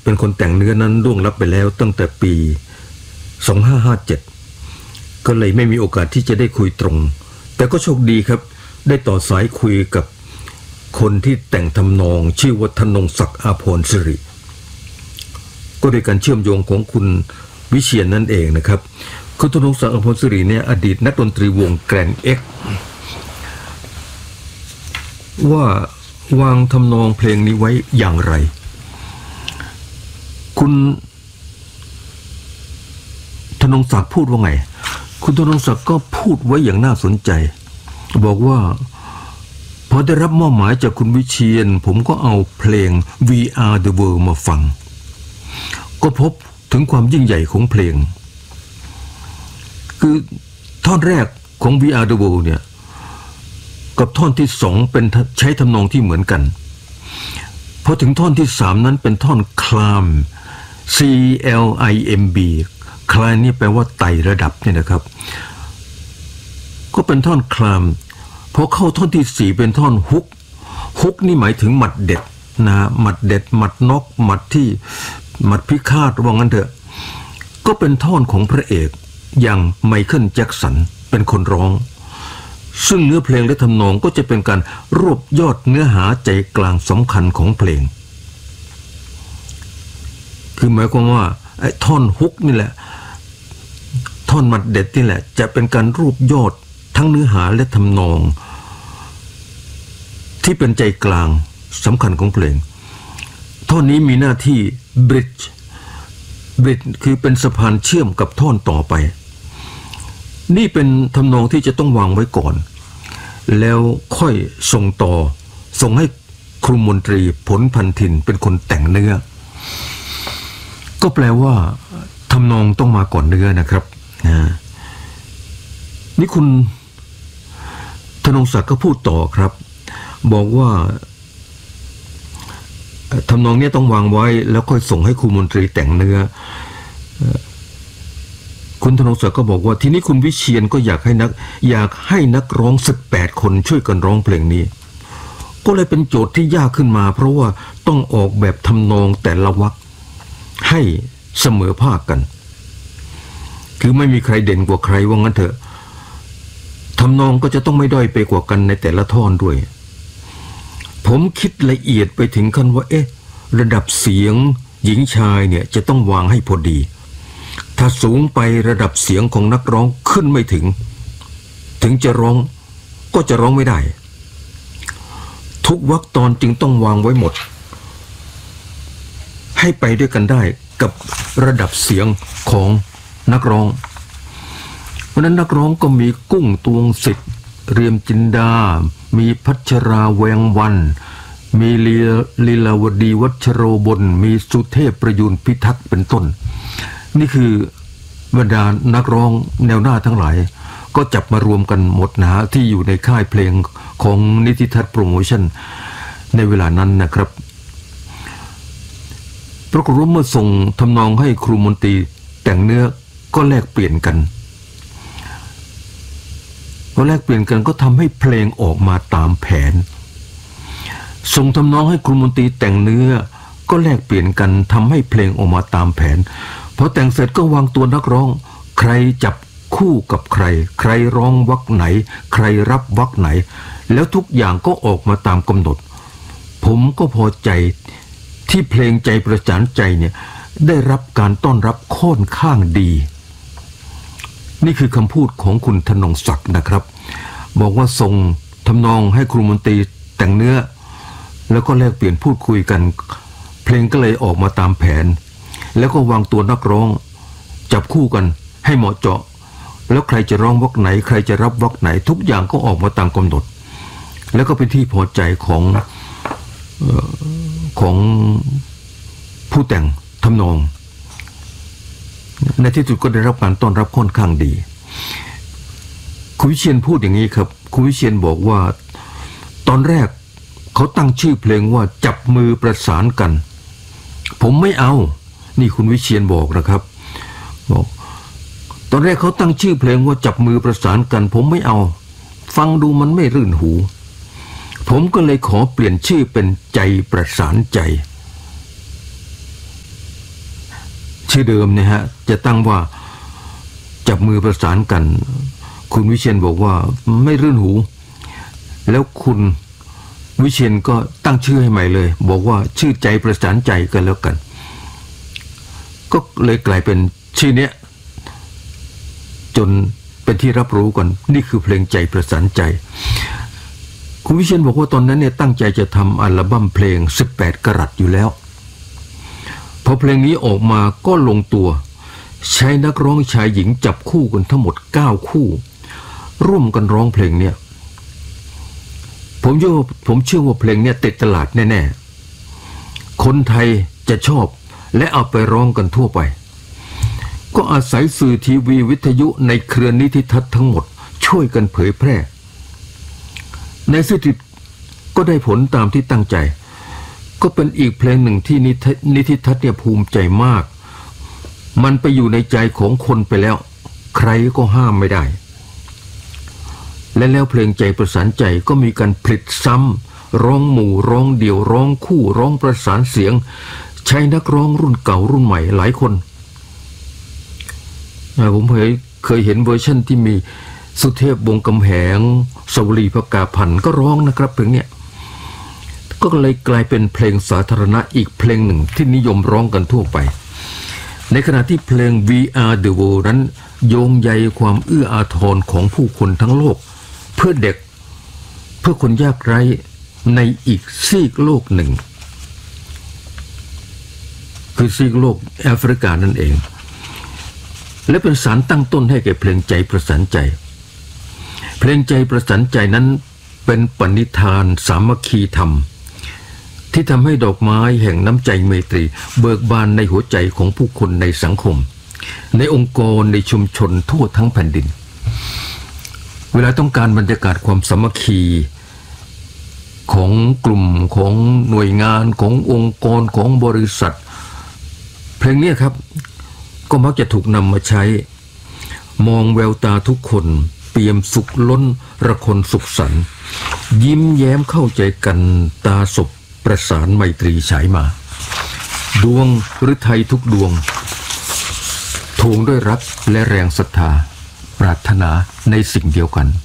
เป็นคนแต่งเนื้อนั้นล่วงลับไปแล้วตั้งแต่ปี2557ก็เลยไม่มีโอกาสที่จะได้คุยตรงแต่ก็โชคดีครับได้ต่อสายคุยกับคนที่แต่งทำนองชื่อว่าธนงศักดิ์อาภรณ์สิริก็โดยการเชื่อมโยงของคุณวิเชียรนั่นเองนะครับคุณธนงศักดิ์อาภรณ์สิริเนี่ยอดีตนักดนตรีวงแกรนด์เอ็กซ์ว่าวางทำนองเพลงนี้ไว้อย่างไรคุณธนงศักดิ์พูดว่าไงคุณธนงศักดิ์ก็พูดไว้อย่างน่าสนใจบอกว่าพอได้รับมอบหมายจากคุณวิเชียรผมก็เอาเพลง We Are the World มาฟังก็พบถึงความยิ่งใหญ่ของเพลงคือท่อนแรกของ We Are the World เนี่ยกับท่อนที่สองเป็นใช้ทำนองที่เหมือนกันพอถึงท่อนที่สามนั้นเป็นท่อนคลาม CLIMB คลามนี่แปลว่าไต่ระดับเนี่ยนะครับก็เป็นท่อนคลามพอเข้าท่อนที่สี่เป็นท่อนฮุกนี่หมายถึงหมัดเด็ดนะหมัดเด็ดหมัดน็อกหมัดที่หมัดพิฆาตว่างั้นเถอะก็เป็นท่อนของพระเอกอย่างไมเคิลแจ็คสันเป็นคนร้องซึ่งเนื้อเพลงและทำนองก็จะเป็นการรวบยอดเนื้อหาใจกลางสำคัญของเพลงคือหมายความว่าไอ้ท่อนฮุกนี่แหละท่อนหมัดเด็ดนี่แหละจะเป็นการรวบยอดทั้งเนื้อหาและทำนองที่เป็นใจกลางสำคัญของเพลงท่อนนี้มีหน้าที่บริดจ์คือเป็นสะพานเชื่อมกับท่อนต่อไปนี่เป็นทำนองที่จะต้องวางไว้ก่อนแล้วค่อยส่งต่อส่งให้ครูมนตรีผลพันธินเป็นคนแต่งเนื้อก็แปลว่าทำนองต้องมาก่อนเนื้อนะครับนี่คุณธนงศักดิ์ก็พูดต่อครับบอกว่าทำนองนี้ต้องวางไว้แล้วค่อยส่งให้ครูมนตรีแต่งเนื้อคุณธนงศักดิ์ก็บอกว่าทีนี้คุณวิเชียรก็อยากให้นักร้อง18คนช่วยกันร้องเพลงนี้ก็เลยเป็นโจทย์ที่ยากขึ้นมาเพราะว่าต้องออกแบบทำนองแต่ละวรรคให้เสมอภาคกันคือไม่มีใครเด่นกว่าใครว่างั้นเถอะทำนองก็จะต้องไม่ด้อยไปกว่ากันในแต่ละท่อนด้วยผมคิดละเอียดไปถึงขั้นว่าระดับเสียงหญิงชายเนี่ยจะต้องวางให้พอดีถ้าสูงไประดับเสียงของนักร้องขึ้นไม่ถึงจะร้องก็จะร้องไม่ได้ทุกวรรคตอนจึงต้องวางไว้หมดให้ไปด้วยกันได้กับระดับเสียงของนักร้องเพราะนั้นนักร้องก็มีกุ้งตวงสิทธิ์เรียมจินดามีพัชราแวงวันมีลีลาวดีวัชโรบลมีสุเทพประยูรพิทักษ์เป็นต้นนี่คือบรรดานักร้องแนวหน้าทั้งหลายก็จับมารวมกันหมดนะที่อยู่ในค่ายเพลงของนิติทัศน์โปรโมชั่นในเวลานั้นนะครับปรากฏว่าเมื่อส่งทำนองให้ครูมนตรีแต่งเนื้อก็แลกเปลี่ยนกันก็ทำให้เพลงออกมาตามแผนส่งทำนองให้ครูมนตรีแต่งเนื้อก็แลกเปลี่ยนกันทำให้เพลงออกมาตามแผนพอแต่งเสร็จก็วางตัวนักร้องใครจับคู่กับใครร้องวรรคไหนใครรับวรรคไหนแล้วทุกอย่างก็ออกมาตามกำหนดผมก็พอใจที่เพลงใจประสานใจเนี่ยได้รับการต้อนรับค่อนข้างดีนี่คือคำพูดของคุณธนงศักดิ์นะครับบอกว่าส่งทำนองให้ครูมนตรีแต่งเนื้อแล้วก็แลกเปลี่ยนพูดคุยกันเพลงก็เลยออกมาตามแผนแล้วก็วางตัวนักร้องจับคู่กันให้เหมาะเจาะแล้วใครจะร้องวรรคไหนใครจะรับวรรคไหนทุกอย่างก็ออกมาตามกำหนดแล้วก็เป็นที่พอใจของผู้แต่งทำนองในที่สุดก็ได้รับการต้อนรับค่อนข้างดีคุณวิเชียรพูดอย่างนี้ครับคุณวิเชียรบอกว่าตอนแรกเขาตั้งชื่อเพลงว่าจับมือประสานกันผมไม่เอานี่คุณวิเชียรบอกนะครับบอกตอนแรกเขาตั้งชื่อเพลงว่าจับมือประสานกันผมไม่เอาฟังดูมันไม่รื่นหูผมก็เลยขอเปลี่ยนชื่อเป็นใจประสานใจชื่อเดิมเนี่ยฮะจะตั้งว่าจับมือประสานกันคุณวิเชียรบอกว่าไม่รื่นหูแล้วคุณวิเชียรก็ตั้งชื่อให้ใหม่เลยบอกว่าชื่อใจประสานใจกันแล้วกันก็เลยกลายเป็นชื่อเนี้ยจนเป็นที่รับรู้กันนี่คือเพลงใจประสานใจคุณวิเชียรบอกว่าตอนนั้นเนี่ยตั้งใจจะทำอัลบั้มเพลง18 กรัตอยู่แล้วพอเพลงนี้ออกมาก็ลงตัวใช้นักร้องชายหญิงจับคู่กันทั้งหมด9 คู่ร่วมกันร้องเพลงเนี่ยผมเชื่อว่าเพลงเนี่ยติดตลาดแน่ๆคนไทยจะชอบและเอาไปร้องกันทั่วไปก็อาศัยสื่อทีวีวิทยุในเครือนิติทัศน์ทั้งหมดช่วยกันเผยแพร่ในสุดก็ได้ผลตามที่ตั้งใจก็เป็นอีกเพลงหนึ่งที่นิติทัศน์เนี่ยภูมิใจมากมันไปอยู่ในใจของคนไปแล้วใครก็ห้ามไม่ได้และแล้วเพลงใจประสานใจก็มีการผลิตซ้ำร้องหมู่ร้องเดี่ยวร้องคู่ร้องประสานเสียงใช้นักร้องรุ่นเก่ารุ่นใหม่หลายคนผมเคยเห็นเวอร์ชันที่มีสุเทพวงศ์กำแหงสวรีภกาพันธ์ก็ร้องนะครับเพลงเนี้ยก็เลยกลายเป็นเพลงสาธารณะอีกเพลงหนึ่งที่นิยมร้องกันทั่วไปในขณะที่เพลง We Are the World นั้นโยงใยความเอื้ออาทรของผู้คนทั้งโลกเพื่อเด็กเพื่อคนยากไร้ในอีกซีกโลกหนึ่งคือซีกโลกแอฟริกานั่นเองและเป็นสารตั้งต้นให้แก่เพลงใจประสานใจเพลงใจประสานใจนั้นเป็นปณิธานสามัคคีธรรมที่ทำให้ดอกไม้แห่งน้ำใจเมตรีเบิกบานในหัวใจของผู้คนในสังคมในองค์กรในชุมชนทั่วทั้งแผ่นดินเวลาต้องการบรรยากาศความสามัคคีของกลุ่มของหน่วยงานขององค์กรของบริษัทเพลงนี้ครับก็มักจะถูกนำมาใช้มองแววตาทุกคนเปี่ยมสุขล้นระคนสุขสันต์ยิ้มแย้มเข้าใจกันตาสบประสานไมตรีฉายมาดวงฤทัยทุกดวงทวงด้วยรักและแรงศรัทธาปรารถนาในสิ่งเดียวกัน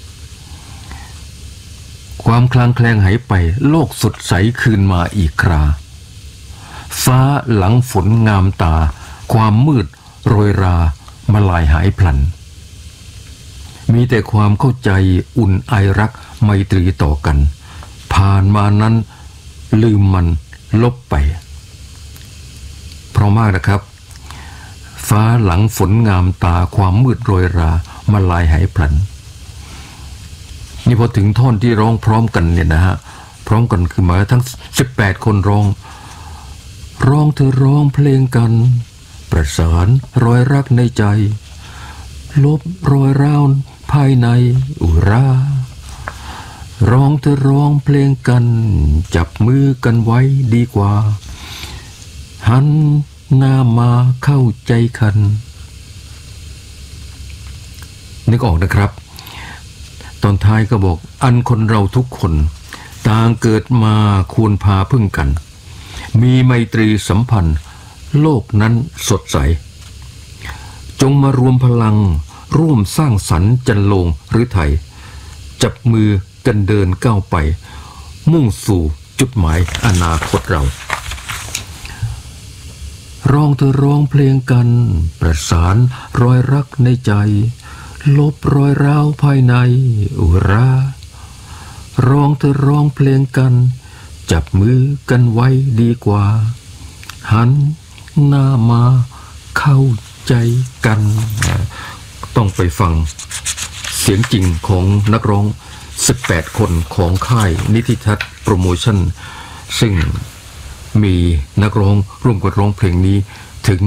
ความคลางแคลงหายไปโลกสดใสคืนมาอีกคราฟ้าหลังฝนงามตาความมืดโรยรามาลายหายพลันมีแต่ความเข้าใจอุ่นไอรักไมตรีต่อกันผ่านมานั้นลืมมันลบไปเพราะมากนะครับฟ้าหลังฝนงามตาความมืดโรยรามาลายหายพลันนี่พอถึงท่อนที่ร้องพร้อมกันเนี่ยนะฮะพร้อมกันคือมาทั้ง18 คนร้องเธอร้องเพลงกันประสานรอยรักในใจลบรอยร้าวภายในอุราร้องเธอร้องเพลงกันจับมือกันไว้ดีกว่าหันหน้ามาเข้าใจกันนึกออกนะครับตอนท้ายก็บอกอันคนเราทุกคนต่างเกิดมาควรพาพึ่งกันมีไมตรีสัมพันธ์โลกนั้นสดใสจงมารวมพลังร่วมสร้างสรรค์จันโลงหรือไทยจับมือกันเดินก้าวไปมุ่งสู่จุดหมายอนาคตเราร้องเธอร้องเพลงกันประสานรอยรักในใจลบรอยร้าวภายในอุราร้องเธอร้องเพลงกันจับมือกันไว้ดีกว่าหันหน้ามาเข้าใจกันต้องไปฟังเสียงจริงของนักร้อง18 คนของค่ายนิติทัศน์โปรโมชั่นซึ่งมีนักร้องร่วมกันร้องเพลงนี้ถึง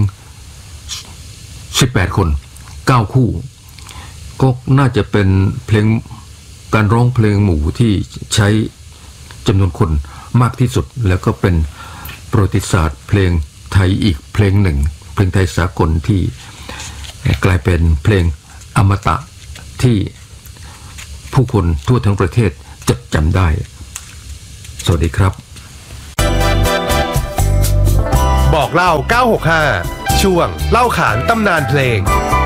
18 คน9 คู่ก็น่าจะเป็นเพลงการร้องเพลงหมู่ที่ใช้จำนวนคนมากที่สุดแล้วก็เป็นประวัติศาสตร์เพลงไทยอีกเพลงหนึ่งเพลงไทยสากลที่กลายเป็นเพลงอมตะที่ผู้คนทั่วทั้งประเทศจดจำได้สวัสดีครับบอกเล่า965 ช่วงเล่าขานตำนานเพลง